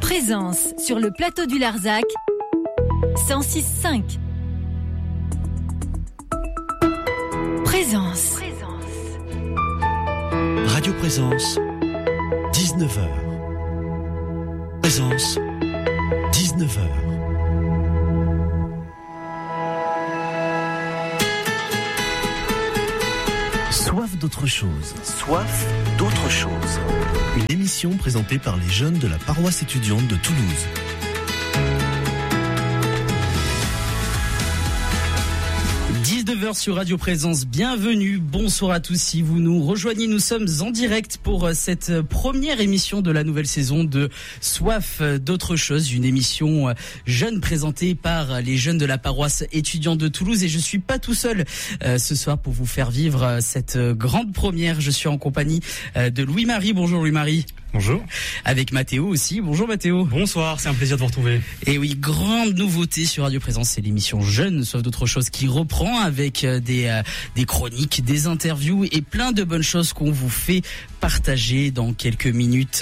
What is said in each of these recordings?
Présence sur le plateau du Larzac, 106.5. Présence. Radio Présence, 19h. Présence, 19h. Soif d'autre chose. Soif d'autre chose. Une émission présentée par les jeunes de la paroisse étudiante de Toulouse. Sur Radio Présence, bienvenue, bonsoir à tous si vous nous rejoignez, nous sommes en direct pour cette première émission de la nouvelle saison de Soif d'autre chose, une émission jeune présentée par les jeunes de la paroisse étudiante de Toulouse et je suis pas tout seul ce soir pour vous faire vivre cette grande première, je suis en compagnie de Louis-Marie, bonjour Louis-Marie. Bonjour. Avec Mathéo aussi. Bonjour Mathéo. Bonsoir, c'est un plaisir de vous retrouver. Et oui, grande nouveauté sur Radio Présence, c'est l'émission Jeune, sauf d'autres choses qui reprend avec des chroniques, des interviews et plein de bonnes choses qu'on vous fait partager dans quelques minutes.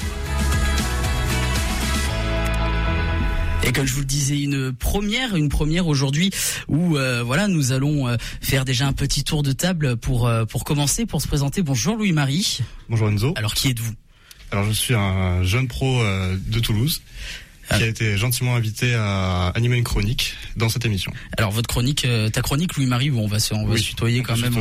Et comme je vous le disais, une première aujourd'hui où nous allons faire déjà un petit tour de table pour commencer, pour se présenter. Bonjour Louis-Marie. Bonjour Enzo. Alors qui êtes-vous ? Alors je suis un jeune pro de Toulouse qui a été gentiment invité à animer une chronique dans cette émission. Alors votre chronique, ta chronique Louis-Marie, où on va se tutoyer quand même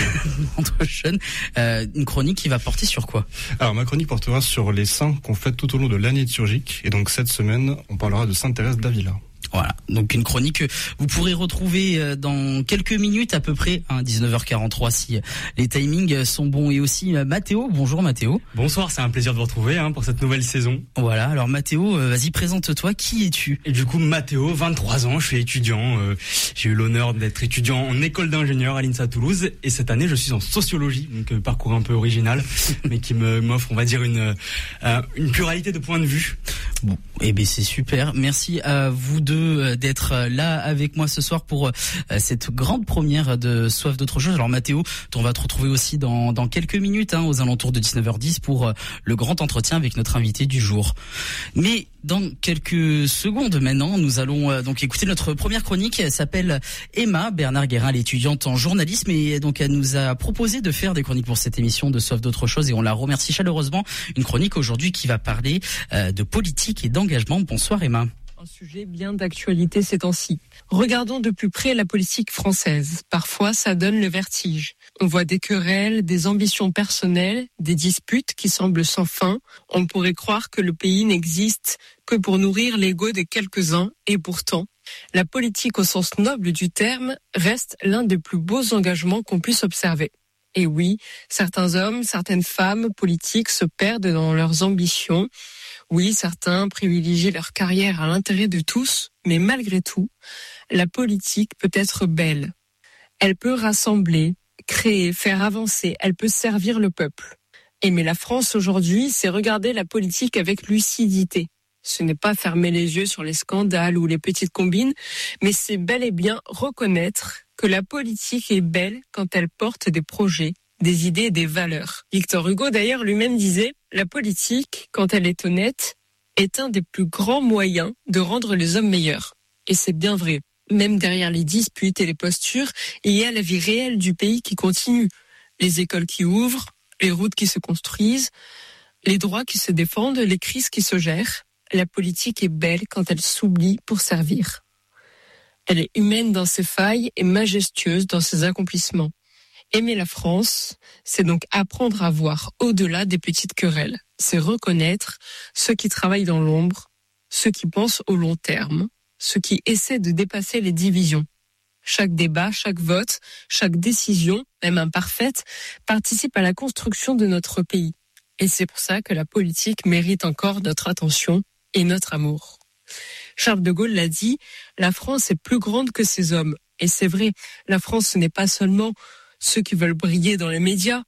entre jeunes, une chronique qui va porter sur quoi ? Alors ma chronique portera sur les saints qu'on fête tout au long de l'année liturgique et donc cette semaine on parlera de Sainte Thérèse d'Avila. Voilà, donc une chronique que vous pourrez retrouver dans quelques minutes à peu près, 19h43 si les timings sont bons. Et aussi Mathéo, bonjour Mathéo. Bonsoir, c'est un plaisir de vous retrouver pour cette nouvelle saison. Voilà, alors Mathéo, vas-y présente-toi, qui es-tu ? Et du coup Mathéo, 23 ans, je suis étudiant, j'ai eu l'honneur d'être étudiant en école d'ingénieur à l'INSA Toulouse et cette année je suis en sociologie, donc parcours un peu original mais qui m'offre on va dire une pluralité de points de vue. Bon, eh ben c'est super, merci à vous deux d'être là avec moi ce soir pour cette grande première de Soif d'autre chose. Alors Mathéo, on va te retrouver aussi dans quelques minutes, aux alentours de 19h10 pour le grand entretien avec notre invité du jour. Mais dans quelques secondes maintenant, nous allons donc écouter notre première chronique. Elle s'appelle Emma Bernard Guérin, l'étudiante en journalisme, et donc elle nous a proposé de faire des chroniques pour cette émission de Soif d'autre chose et on la remercie chaleureusement. Une chronique aujourd'hui qui va parler de politique et d'engagement. Bonsoir Emma. Un sujet bien d'actualité ces temps-ci. Regardons de plus près la politique française. Parfois, ça donne le vertige. On voit des querelles, des ambitions personnelles, des disputes qui semblent sans fin. On pourrait croire que le pays n'existe que pour nourrir l'ego de quelques-uns. Et pourtant, la politique au sens noble du terme reste l'un des plus beaux engagements qu'on puisse observer. Et oui, certains hommes, certaines femmes politiques se perdent dans leurs ambitions. Oui, certains privilégient leur carrière à l'intérêt de tous, mais malgré tout, la politique peut être belle. Elle peut rassembler, créer, faire avancer, elle peut servir le peuple. Aimer la France aujourd'hui, c'est regarder la politique avec lucidité. Ce n'est pas fermer les yeux sur les scandales ou les petites combines, mais c'est bel et bien reconnaître que la politique est belle quand elle porte des projets, des idées et des valeurs. Victor Hugo d'ailleurs lui-même disait « La politique, quand elle est honnête, est un des plus grands moyens de rendre les hommes meilleurs. » Et c'est bien vrai. Même derrière les disputes et les postures, il y a la vie réelle du pays qui continue. Les écoles qui ouvrent, les routes qui se construisent, les droits qui se défendent, les crises qui se gèrent. La politique est belle quand elle s'oublie pour servir. Elle est humaine dans ses failles et majestueuse dans ses accomplissements. Aimer la France, c'est donc apprendre à voir au-delà des petites querelles. C'est reconnaître ceux qui travaillent dans l'ombre, ceux qui pensent au long terme, ceux qui essaient de dépasser les divisions. Chaque débat, chaque vote, chaque décision, même imparfaite, participe à la construction de notre pays. Et c'est pour ça que la politique mérite encore notre attention et notre amour. Charles de Gaulle l'a dit, la France est plus grande que ses hommes. Et c'est vrai, la France, ce n'est pas seulement ceux qui veulent briller dans les médias.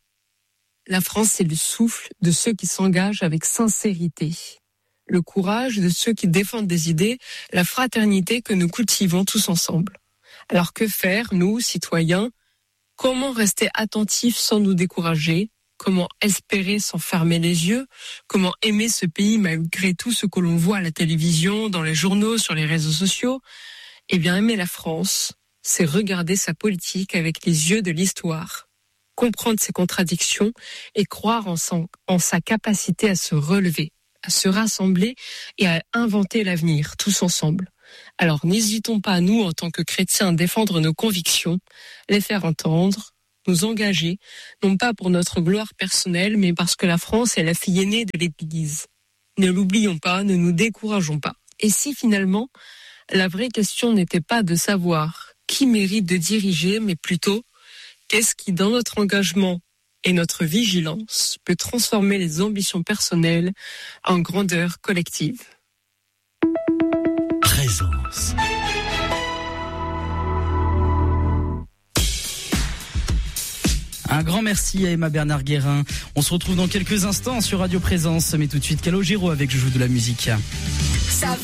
La France, c'est le souffle de ceux qui s'engagent avec sincérité. Le courage de ceux qui défendent des idées, la fraternité que nous cultivons tous ensemble. Alors que faire, nous, citoyens ? Comment rester attentifs sans nous décourager ? Comment espérer sans fermer les yeux? Comment aimer ce pays malgré tout ce que l'on voit à la télévision, dans les journaux, sur les réseaux sociaux? Eh bien, aimer la France, c'est regarder sa politique avec les yeux de l'histoire, comprendre ses contradictions et croire en sa capacité à se relever, à se rassembler et à inventer l'avenir, tous ensemble. Alors, n'hésitons pas, nous, en tant que chrétiens, à défendre nos convictions, les faire entendre, nous engager, non pas pour notre gloire personnelle, mais parce que la France est la fille aînée de l'Église. Ne l'oublions pas, ne nous décourageons pas. Et si finalement, la vraie question n'était pas de savoir qui mérite de diriger, mais plutôt, qu'est-ce qui, dans notre engagement et notre vigilance, peut transformer les ambitions personnelles en grandeur collective? Présence. Un grand merci à Emma Bernard-Guérin. On se retrouve dans quelques instants sur Radio Présence, mais tout de suite Calogero avec Je joue de la musique.